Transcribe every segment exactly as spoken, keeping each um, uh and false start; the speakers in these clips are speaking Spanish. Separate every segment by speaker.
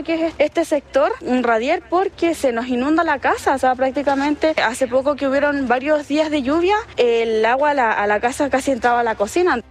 Speaker 1: que es este sector, un radier, porque se nos inunda la casa. O sea, prácticamente hace poco que hubieron varios días de lluvia, el agua a la, a la casa casi entraba a la cocina.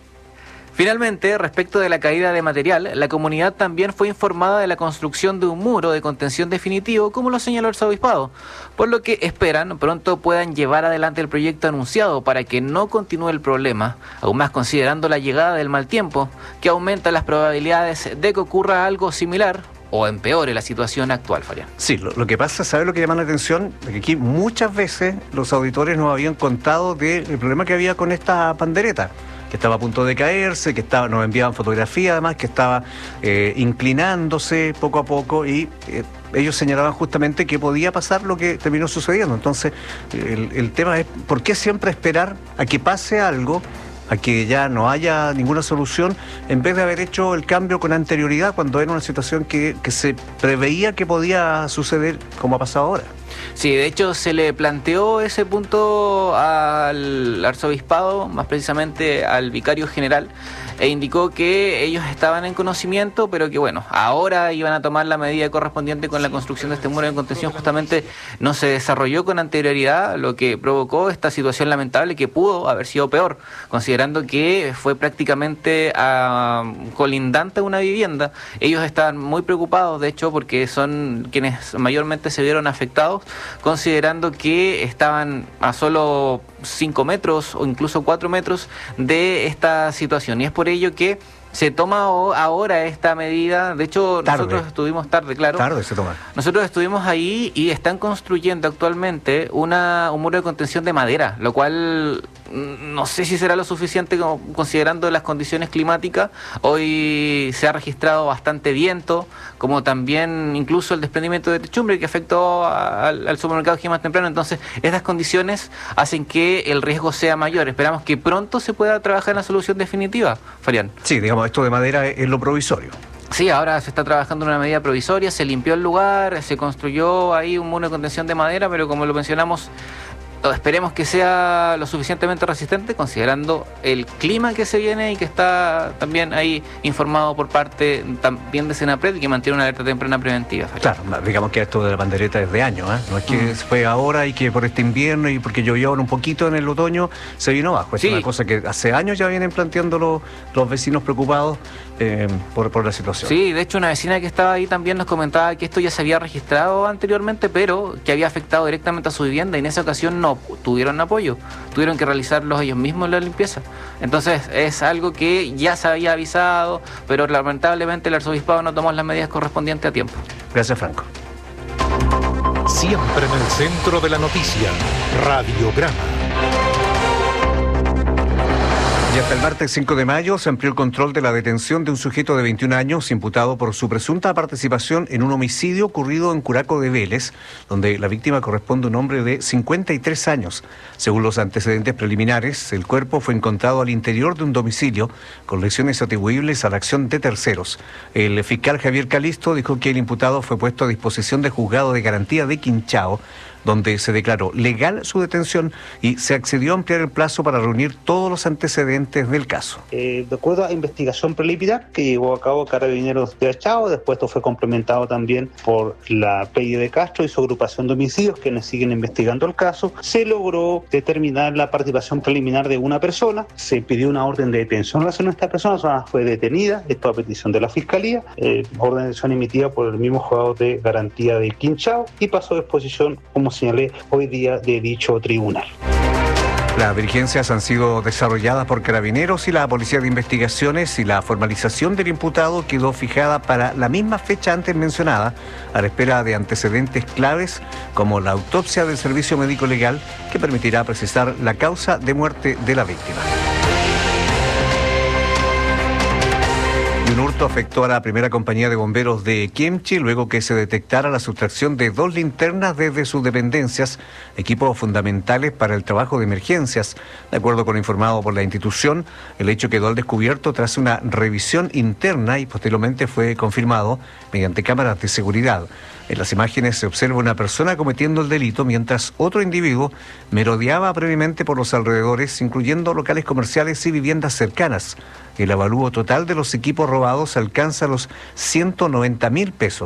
Speaker 2: Finalmente, respecto de la caída de material, la comunidad también fue informada de la construcción de un muro de contención definitivo, como lo señaló el arzobispado, por lo que esperan pronto puedan llevar adelante el proyecto anunciado para que no continúe el problema, aún más considerando la llegada del mal tiempo, que aumenta las probabilidades de que ocurra algo similar o empeore la situación actual, Fabián.
Speaker 3: Sí, lo, lo que pasa, ¿sabes lo que llama la atención? Que aquí muchas veces los auditores nos habían contado del problema que había con esta pandereta, que estaba a punto de caerse, que estaba, nos enviaban fotografías además, que estaba eh, inclinándose poco a poco y eh, ellos señalaban justamente que podía pasar lo que terminó sucediendo. Entonces, el, el tema es, ¿por qué siempre esperar a que pase algo, a que ya no haya ninguna solución, en vez de haber hecho el cambio con anterioridad cuando era una situación que, que se preveía que podía suceder como ha pasado ahora?
Speaker 2: Sí, de hecho se le planteó ese punto al arzobispado, más precisamente al vicario general, e indicó que ellos estaban en conocimiento, pero que bueno, ahora iban a tomar la medida correspondiente con la construcción de este muro de contención. Justamente no se desarrolló con anterioridad, lo que provocó esta situación lamentable que pudo haber sido peor, considerando que fue prácticamente uh, colindante a una vivienda. Ellos estaban muy preocupados, de hecho, porque son quienes mayormente se vieron afectados, considerando que estaban a solo cinco metros o incluso cuatro metros de esta situación, y es por ello que se toma ahora esta medida. De hecho, tarde. nosotros estuvimos tarde, claro.
Speaker 3: Tarde se toma.
Speaker 2: Nosotros estuvimos ahí y están construyendo actualmente una, un muro de contención de madera, lo cual no sé si será lo suficiente como, considerando las condiciones climáticas. Hoy se ha registrado bastante viento, como también incluso el desprendimiento de techumbre que afectó a, al, al supermercado más temprano. Entonces, estas condiciones hacen que el riesgo sea mayor. Esperamos que pronto se pueda trabajar en la solución definitiva, Fabián.
Speaker 3: Sí, digamos, esto de madera es, es lo provisorio.
Speaker 2: Sí, ahora se está trabajando en una medida provisoria, se limpió el lugar, se construyó ahí un muro de contención de madera, pero como lo mencionamos, esperemos que sea lo suficientemente resistente, considerando el clima que se viene y que está también ahí informado por parte también de Senapred y que mantiene una alerta temprana preventiva.
Speaker 3: Claro, digamos que esto de la pandereta es de año, ¿eh? No es que mm. fue ahora y que por este invierno y porque llovió un poquito en el otoño se vino abajo. Es sí. una cosa que hace años ya vienen planteando los, los vecinos preocupados eh, por, por la situación.
Speaker 2: Sí, de hecho una vecina que estaba ahí también nos comentaba que esto ya se había registrado anteriormente, pero que había afectado directamente a su vivienda y en esa ocasión no tuvieron apoyo, tuvieron que realizarlos ellos mismos la limpieza. Entonces es algo que ya se había avisado, pero lamentablemente el arzobispado no tomó las medidas correspondientes a tiempo.
Speaker 3: Gracias, Franco.
Speaker 4: Siempre en el centro de la noticia, Radiograma.
Speaker 3: Y hasta el martes cinco de mayo se amplió el control de la detención de un sujeto de veintiún años imputado por su presunta participación en un homicidio ocurrido en Curaco de Vélez, donde la víctima corresponde a un hombre de cincuenta y tres años. Según los antecedentes preliminares, el cuerpo fue encontrado al interior de un domicilio con lesiones atribuibles a la acción de terceros. El fiscal Javier Calisto dijo que el imputado fue puesto a disposición del juzgado de garantía de Quinchao, donde se declaró legal su detención y se accedió a ampliar el plazo para reunir todos los antecedentes del caso.
Speaker 5: Eh, de acuerdo a investigación preliminar que llevó a cabo Carabineros de Achao, después esto fue complementado también por la P I de Castro y su agrupación de homicidios, quienes siguen investigando el caso, se logró determinar la participación preliminar de una persona, se pidió una orden de detención en relación a esta persona, la persona fue detenida, esto a petición de la Fiscalía, eh, orden de detención emitida por el mismo juzgado de garantía de Quinchao y pasó a disposición, como señalé, hoy día de dicho tribunal.
Speaker 3: Las diligencias han sido desarrolladas por Carabineros y la Policía de Investigaciones y la formalización del imputado quedó fijada para la misma fecha antes mencionada, a la espera de antecedentes claves como la autopsia del Servicio Médico Legal que permitirá precisar la causa de muerte de la víctima. Un hurto afectó a la primera compañía de bomberos de Quemchi luego que se detectara la sustracción de dos linternas desde sus dependencias, equipos fundamentales para el trabajo de emergencias. De acuerdo con lo informado por la institución, el hecho quedó al descubierto tras una revisión interna y posteriormente fue confirmado mediante cámaras de seguridad. En las imágenes se observa una persona cometiendo el delito mientras otro individuo merodeaba previamente por los alrededores, incluyendo locales comerciales y viviendas cercanas. El avalúo total de los equipos robados alcanza los ciento noventa mil pesos.